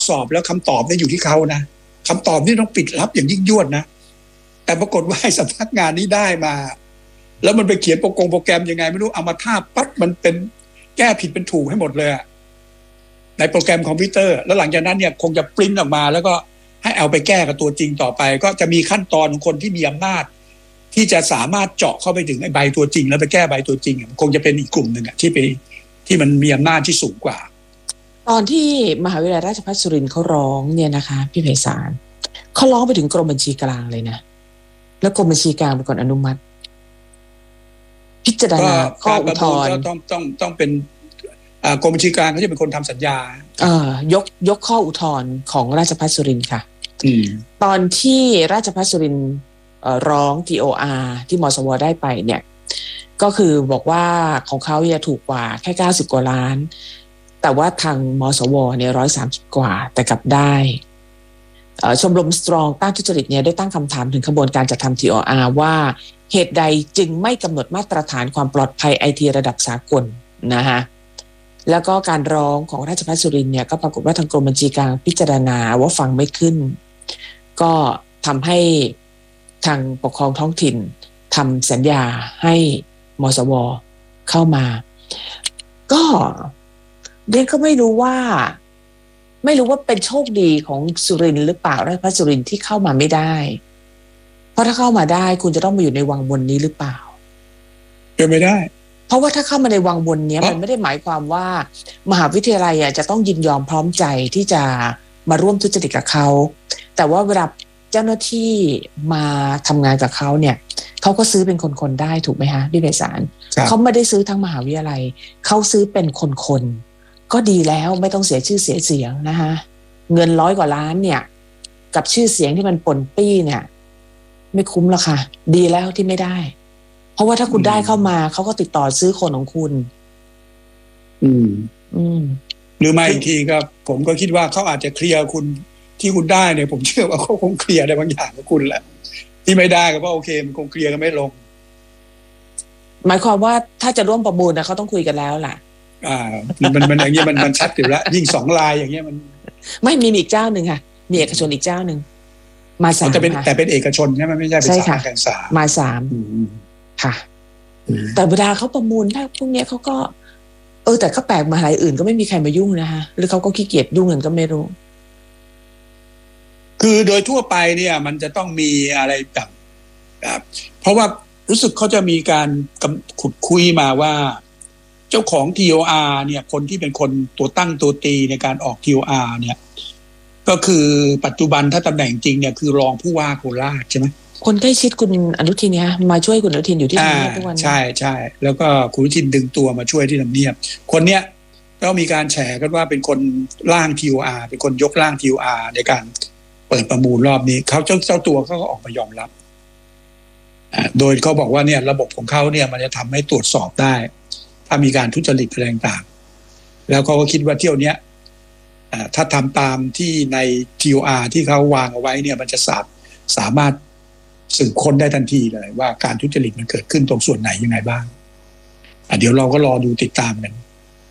สอบแล้วคำตอบเนี่ยอยู่ที่เขานะคำตอบนี่ต้องปิดลับอย่างยิ่งยวดนะแต่ปรากฏว่าสำนักงานนี้ได้มาแล้วมันไปเขียนโปรแกรมยังไงไม่รู้เอามาทาบปั๊บมันเป็นแก้ผิดเป็นถูกให้หมดเลยในโปรแกรมคอมพิวเตอร์แล้วหลังจากนั้นเนี่ยคงจะปริ้นออกมาแล้วก็ให้เอาไปแก้กับตัวจริงต่อไปก็จะมีขั้นตอนของคนที่มีอำนาจที่จะสามารถเจาะเข้าไปถึงไอ้ใบตัวจริงแล้วไปแก้ใบตัวจริงคงจะเป็นอีกกลุ่มหนึ่งที่มันมีอำนาจที่สูงกว่าตอนที่มหาวิทยาลัยราชภัฏสุรินทร์เขาร้องเนี่ยนะคะพี่ไพศาลเขาร้องไปถึงกรมบัญชีกลางเลยนะแล้วกรมบัญชีกลางเป็นคนอนุมัติพิจารณาข้ออุทธรณ์ต้องเป็นกรมบัญชีกลางเขาจะเป็นคนทำสัญญายกข้ออุทธรณ์ของราชภัฏสุรินทร์ค่ะตอนที่ราชภัฏสุรินทร์ร้อง TOR ที่มสวได้ไปเนี่ยก็คือบอกว่าของเขาจะถูกกว่าแค่90 กว่าล้านแต่ว่าทางมสวเนี่ย130 กว่าแต่กลับได้ชมรมสตรองต้านทุจริตเนี่ยได้ตั้งคำถามถึงขบวนการจัดทำ TOR ว่าเหตุใดจึงไม่กำหนดมาตรฐานความปลอดภัยไอทีระดับสากลนะคะแล้วก็การร้องของราชภัฏสุรินทร์เนี่ยก็ปรากฏว่าทางกรมบัญชีกลางพิจารณาว่าฟังไม่ขึ้นก็ทำให้ทางปกครองท้องถิ่นทำสัญญาให้มสวเข้ามาก็เรียนก็ไม่รู้ว่าเป็นโชคดีของสุรินทร์หรือเปล่าราชภัฏสุรินทร์ที่เข้ามาไม่ได้เพราะถ้าเข้ามาได้คุณจะต้องมาอยู่ในวังวนนี้หรือเปล่าเป็นไม่ได้เพราะว่าถ้าเข้ามาในวังวนนี้มันไม่ได้หมายความว่ามหาวิทยาลัยจะต้องยินยอมพร้อมใจที่จะมาร่วมทุจริตกับเขาแต่ว่าเวลาเจ้าหน้าที่มาทำงานกับเขาเนี่ยเขาก็ซื้อเป็นคนๆได้ถูกไหมคะพี่ไพศาลเขาไม่ได้ซื้อทั้งมหาวิทยาลัยเขาซื้อเป็นคนๆก็ดีแล้วไม่ต้องเสียชื่อเสียเสียงนะคะเงิน100 กว่าล้านเนี่ยกับชื่อเสียงที่มันปนปี้เนี่ยไม่คุ้มหรอกค่ะดีแล้วที่ไม่ได้เพราะว่าถ้าคุณได้เข้ามาเขาก็ติดต่อซื้อคนของคุณหรือไม่อีกทีก็ผมก็คิดว่าเขาอาจจะเคลียร์คุณที่คุณได้เนี่ยผมเชื่อว่าเขาคงเคลียร์ได้บางอย่างกับคุณแหละที่ไม่ได้ก็เพราะโอเคมันคงเคลียร์กันไม่ลงหมายความว่าถ้าจะร่วมประมูลนะเขาต้องคุยกันแล้วล่ะมันอย่างเงี้ยมันชัดอยู่แล้วยิ่ง2 รายอย่างเงี้ยมันไม่มีอีกเจ้าหนึ่งค่ะมีเอกชนอีกเจ้าหนึ่งมา3 แต่เป็นเอกชนใช่ไหมไม่ใช่เป็นสถาบันการศึกษามา3ค่ะแต่เวลาเขาประมูลถ้าพวกเนี้ยเขาก็แต่เขาแปลกมหาลัยอื่นก็ไม่มีใครมายุ่งนะคะหรือเขาก็ขี้เกียจยุ่งกันก็ไม่รู้คือโดยทั่วไปเนี่ยมันจะต้องมีอะไรแบบเพราะว่ารู้สึกเขาจะมีการขุดคุยมาว่าเจ้าของ TOR เนี่ยคนที่เป็นคนตัวตั้งตัวตีในการออก TOR เนี่ยก็คือปัจจุบันถ้าตำแหน่งจริงเนี่ยคือรองผู้ว่าโคราชใช่ไหมคนใกล้ชิดคุณอนุทินเนี่ยมาช่วยคุณอนุทินอยู่ที่ทำเนียบทุกวันใช่แล้วก็คุณอนุทินดึงตัวมาช่วยที่ทำเนียบคนเนี้ยก็มีการแฉกันว่าเป็นคนร่าง TOR เป็นคนยกร่าง TOR ในการเปิดประมูลรอบนี้เขาเจ้าตัวเขาก็ออกมายอมรับโดยเขาบอกว่าเนี่ยระบบของเขาเนี่ยมันจะทำให้ตรวจสอบได้ถ้ามีการทุจริตอะไรต่างๆแล้วเขาก็คิดว่าเที่ยวนี้ถ้าทำตามที่ใน TOR ที่เขาวางเอาไว้เนี่ยมันจะสามารถสืบค้นได้ทันทีเลยว่าการทุจริตมันเกิดขึ้นตรงส่วนไหนยังไงบ้างเดี๋ยวเราก็รอดูติดตามกัน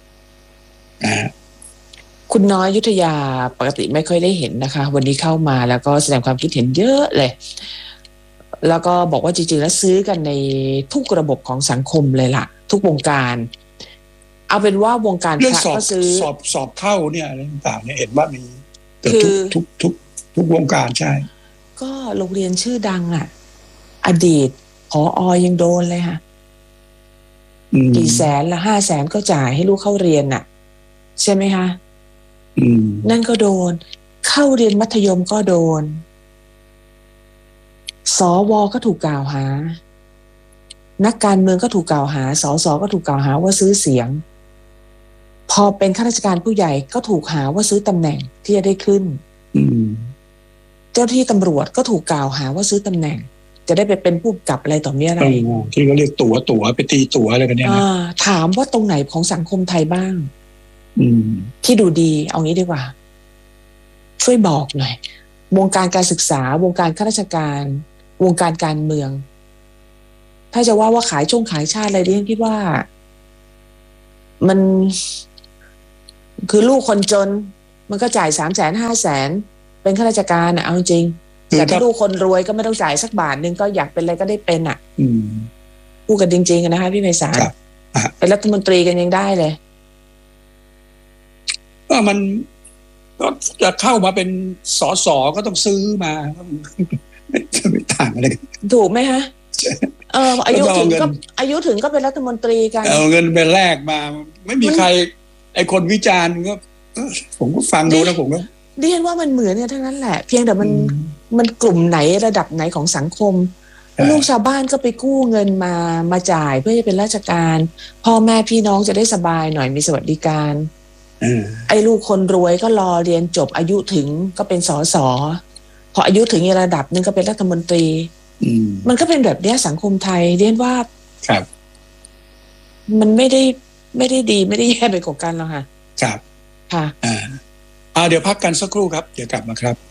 คุณน้อยยุทธยาปกติไม่ค่อยได้เห็นนะคะวันนี้เข้ามาแล้วก็แสดงความคิดเห็นเยอะเลยแล้วก็บอกว่าจริงๆแล้วซื้อกันในทุกระบบของสังคมเลยล่ะทุกวงการเอาเป็นว่าวงการพระก็ซื้อสอบเข้าเนี่ยอะไรต่างๆเนี่ยเห็นว่ามีเกิดทุกวงการใช่ก็โรงเรียนชื่อดังอดีตผอ.ยังโดนเลยค่ะกี่แสนละ500,000ก็จ่ายให้ลูกเข้าเรียนใช่ไหมคะนั่นก็โดนเข้าเรียนมัธยมก็โดนสวก็ถูกกล่าวหานักการเมืองก็ถูกกล่าวหาสสก็ถูกกล่าวหาว่าซื้อเสียงพอเป็นข้าราชการผู้ใหญ่ก็ถูกหาว่าซื้อตำแหน่งที่จะได้ขึ้นเจ้าที่ตำรวจก็ถูกกล่าวหาว่าซื้อตำแหน่งจะได้ไปเป็นผู้กำกับอะไรต่อมีอะไรที่เขาเรียกตั๋วไปตีตั๋วอะไรกันเนี่ยนะถามว่าตรงไหนของสังคมไทยบ้างที่ดูดีเอางี้ดีกว่าช่วยบอกหน่อยวงการการศึกษาวงการข้าราชการวงการการเมืองถ้าจะว่าขายชาติอะไรดิฉันคิดว่ามันคือลูกคนจนมันก็จ่าย300,000 500,000เป็นข้าราชการเอาจริงแต่ถ้าดูคนรวยก็ไม่ต้องจ่ายสักบาทนึงก็อยากเป็นอะไรก็ได้เป็นพูดกันจริงๆนะคะพี่ไพศาลเป็นรัฐมนตรีกันยังได้เลยก็มันก็จะเข้ามาเป็นสสก็ต้องซื้อมาไม่ต่างอะไรถูกไหมฮะอายุถึงก็เป็นรัฐมนตรีกันเอาเงินไปแลกมาไม่มีใครไอ้คนวิจารณ์ก็ผมก็ฟังดูแล้วผมก็เรียนว่ามันเหมือนเนี่ยทั้งนั้นแหละเพียงแต่มันกลุ่มไหนระดับไหนของสังคมลูกชาวบ้านก็ไปกู้เงินมาจ่ายเพื่อจะเป็นราชการพ่อแม่พี่น้องจะได้สบายหน่อยมีสวัสดิการไอ้ลูกคนรวยก็รอเรียนจบอายุถึงก็เป็นสสพออายุถึงระดับนึงก็เป็นรัฐมนตรีมันก็เป็นแบบนี้สังคมไทยเรียนว่าครับมันไม่ได้ดีไม่ได้แย่ไปกว่ากันหรอกค่ะครับค่ะเดี๋ยวพักกันสักครู่ครับเดี๋ยวกลับมาครับ